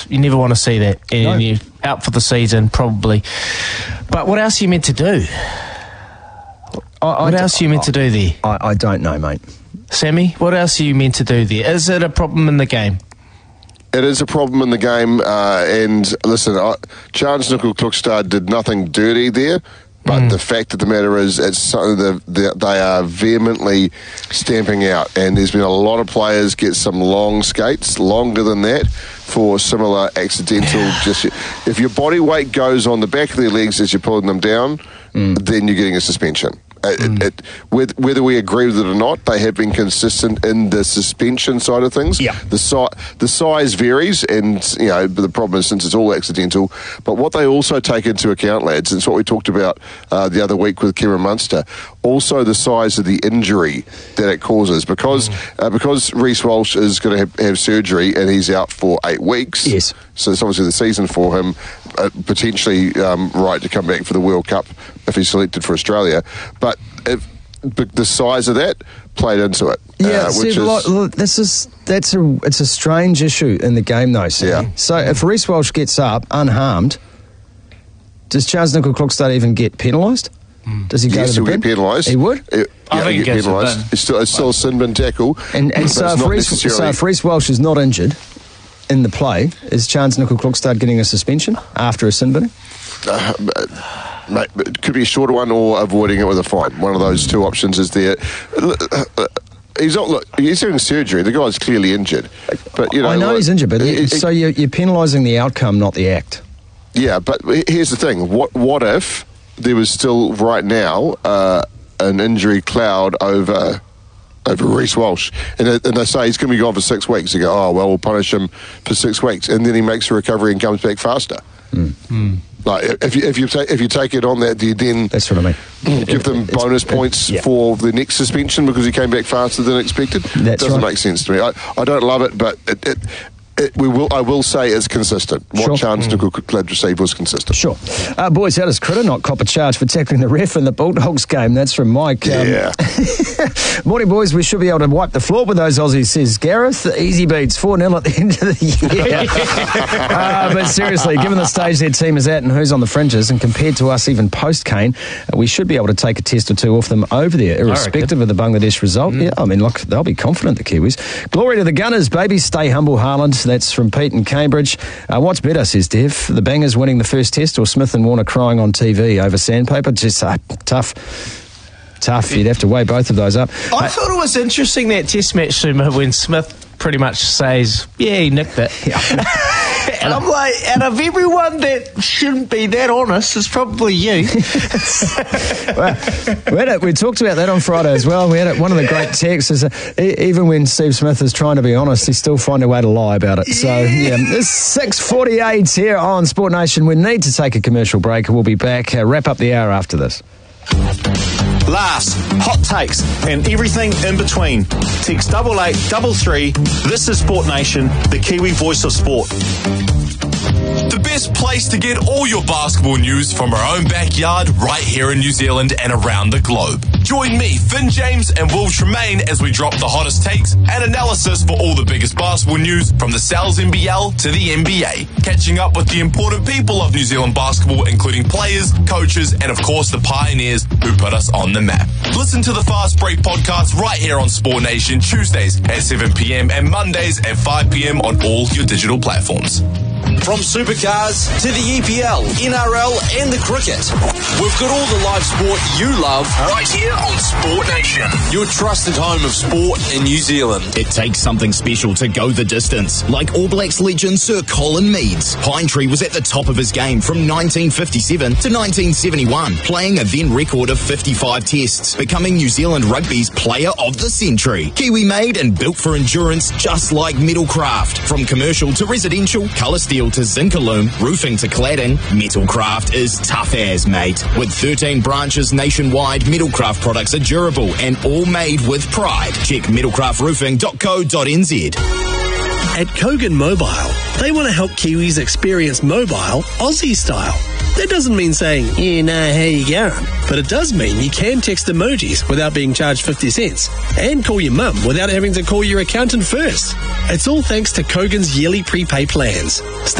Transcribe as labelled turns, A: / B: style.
A: You never want to see that. And
B: No.
A: you're out for the season, probably. But what else are you meant to do? What else are you meant to do there?
B: I don't know, mate.
A: Sammy, what else are you meant to do there? Is it a problem in the game?
C: It is a problem in the game, and listen, Charles Nickel-Klokstad did nothing dirty there, but the fact of the matter is it's something that they are vehemently stamping out, and there's been a lot of players get some long skates, longer than that, for similar accidental, just if your body weight goes on the back of their legs as you're pulling them down, then you're getting a suspension. Whether we agree with it or not, they have been consistent in the suspension side of things.
B: Yeah.
C: The size varies, and the problem is since it's all accidental. But what they also take into account, lads, and it's what we talked about the other week with Kieran Munster, also the size of the injury that it causes. Because Reece Walsh is going to have surgery and he's out for 8 weeks.
B: Yes.
C: So it's obviously the season for him, potentially right to come back for the World Cup if he's selected for Australia. But the size of that played into it.
B: Yeah, it's a strange issue in the game, though. Sam.
C: Yeah.
B: So if Reece Walsh gets up unharmed, does Charles Nickel-Klokstad even get penalised? Does he go to the
C: he'll
B: bin?
C: get penalised.
B: He would?
A: I think
C: he'll
A: he
C: get
A: goes to the
C: penalised.
A: bin.
C: It's still a sin bin tackle.
B: And
C: but
B: so
C: it's not
B: if Reece Walsh is not injured in the play, is Charles Nickel-Klokstad getting a suspension after a sin binning?
C: Mate, it could be a shorter one or avoiding it with a fine. One of those two options is there. He's having surgery. The guy's clearly injured. But
B: I know he's injured, but so you're penalising the outcome, not the act.
C: Yeah, but here's the thing. What if there was still right now an injury cloud over Reece Walsh, and they say he's going to be gone for 6 weeks. They go, oh well, we'll punish him for 6 weeks, and then he makes a recovery and comes back faster. Like if you take it on that, do you then
B: That's what I mean.
C: give them bonus points for the next suspension because he came back faster than expected?
B: That's
C: doesn't
B: right.
C: make sense to me. I don't love it, but I will say it's consistent. What
B: Sure.
C: Charles Nickel-Klokstad received was consistent.
B: Sure. Boys, how does Critter not cop a charge for tackling the ref in the Bulldogs game? That's from Mike.
C: Yeah.
B: Morning, boys. We should be able to wipe the floor with those Aussies, says Gareth. Easy beats 4-0 at the end of the year. But seriously, given the stage their team is at and who's on the fringes, and compared to us even post-Kane, we should be able to take a test or two off them over there, irrespective of the Bangladesh result. Yeah, I mean, look, they'll be confident, the Kiwis. Glory to the Gunners, baby. Stay humble, Haaland. That's from Pete in Cambridge. What's better, says Dev? The Bangers winning the first test or Smith and Warner crying on TV over sandpaper? Just tough. You'd have to weigh both of those up.
A: I thought it was interesting, that test match when Smith pretty much says, yeah, he nicked it. And I'm like, out of everyone that shouldn't be that honest, it's probably you.
B: Well, we talked about that on Friday as well. We had one of the great texts is even when Steve Smith is trying to be honest, he still find a way to lie about it. So, yeah, it's 6:48 here on Sport Nation. We need to take a commercial break. We'll be back, wrap up the hour after this.
D: Laughs, hot takes, and everything in between. Text 8833. This is Sport Nation, the Kiwi voice of sport.
E: The best place to get all your basketball news from our own backyard right here in New Zealand and around the globe. Join me, Finn James and Will Tremaine as we drop the hottest takes and analysis for all the biggest basketball news from the Sal's NBL to the NBA. Catching up with the important people of New Zealand basketball, including players, coaches, and of course the pioneers who put us on the map. Listen to the Fast Break podcast right here on Sport Nation, Tuesdays at 7 p.m. and Mondays at 5 p.m. on all your digital platforms.
F: From supercars to the EPL, NRL and the cricket, we've got all the live sport you love
E: Right here on Sport Nation.
F: your trusted home of sport in New Zealand.
G: It takes something special to go the distance, like All Blacks legend Sir Colin Meads. Pinetree was at the top of his game from 1957 to 1971, playing a then record of 55 tests, becoming New Zealand Rugby's Player of the Century. Kiwi made and built for endurance, just like Metalcraft. From commercial to residential, colour steel to Zincalume, roofing to cladding, Metalcraft is tough as, mate. With 13 branches nationwide, Metalcraft products are durable and all made with pride. Check metalcraftroofing.co.nz.
H: At Kogan Mobile, they want to help Kiwis experience mobile Aussie style. That doesn't mean saying, yeah, nah, how you going? But it does mean you can text emojis without being charged 50 cents and call your mum without having to call your accountant first. It's all thanks to Kogan's yearly prepay plans.